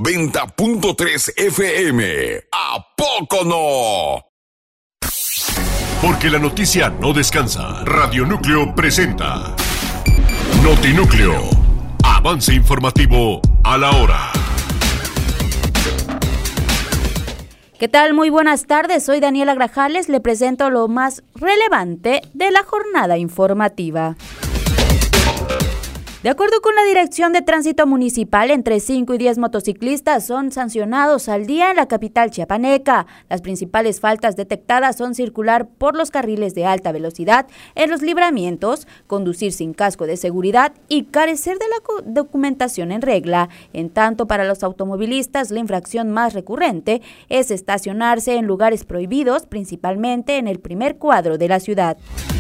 90.3 FM. ¿A poco no? Porque la noticia no descansa. Radio Núcleo presenta Notinúcleo. Avance informativo a la hora. ¿Qué tal? Muy buenas tardes, soy Daniela Grajales, le presento lo más relevante de la jornada informativa. De acuerdo con la Dirección de Tránsito Municipal, entre 5 y 10 motociclistas son sancionados al día en la capital chiapaneca. Las principales faltas detectadas son circular por los carriles de alta velocidad en los libramientos, conducir sin casco de seguridad y carecer de la documentación en regla. En tanto, para los automovilistas, la infracción más recurrente es estacionarse en lugares prohibidos, principalmente en el primer cuadro de la ciudad.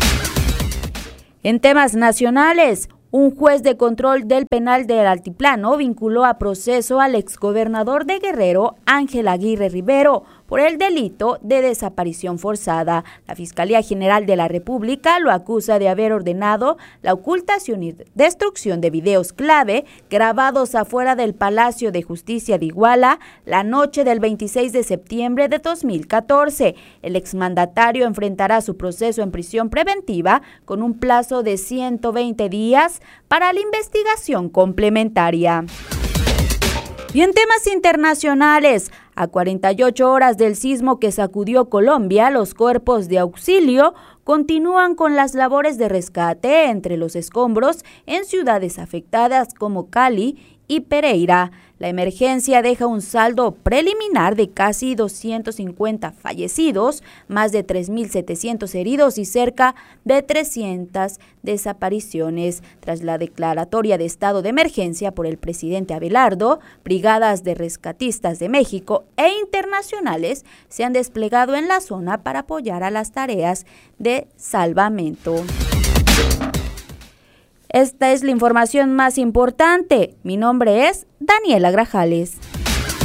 En temas nacionales, un juez de control del penal del Altiplano vinculó a proceso al exgobernador de Guerrero, Ángel Aguirre Rivero, por el delito de desaparición forzada. La Fiscalía General de la República lo acusa de haber ordenado la ocultación y destrucción de videos clave grabados afuera del Palacio de Justicia de Iguala la noche del 26 de septiembre de 2014. El exmandatario enfrentará su proceso en prisión preventiva con un plazo de 120 días para la investigación complementaria. Y en temas internacionales, a 48 horas del sismo que sacudió Colombia, los cuerpos de auxilio continúan con las labores de rescate entre los escombros en ciudades afectadas como Cali y Pereira. La emergencia deja un saldo preliminar de casi 250 fallecidos, más de 3.700 heridos y cerca de 300 desapariciones. Tras la declaratoria de estado de emergencia por el presidente Abelardo, brigadas de rescatistas de México e internacionales se han desplegado en la zona para apoyar a las tareas de salvamento. Esta es la información más importante. Mi nombre es Daniela Grajales.